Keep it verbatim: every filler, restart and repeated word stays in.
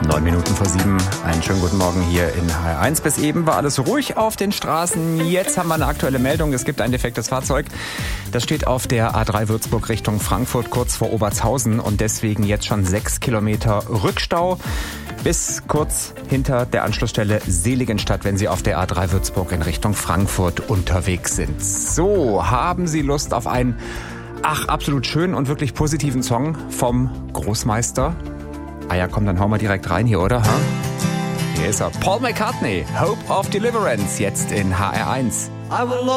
Neun Minuten vor sieben. Einen schönen guten Morgen hier in H R eins. Bis eben war alles ruhig auf den Straßen. Jetzt haben wir eine aktuelle Meldung. Es gibt ein defektes Fahrzeug. Das steht auf der A drei Würzburg Richtung Frankfurt kurz vor Obertshausen und deswegen jetzt schon sechs Kilometer Rückstau bis kurz hinter der Anschlussstelle Seligenstadt, wenn Sie auf der A drei Würzburg in Richtung Frankfurt unterwegs sind. So, haben Sie Lust auf einen, ach, absolut schönen und wirklich positiven Song vom Großmeister? Ah ja, komm, dann hauen wir direkt rein hier, oder? Hier ist er. Paul McCartney, Hope of Deliverance, jetzt in H R eins. I will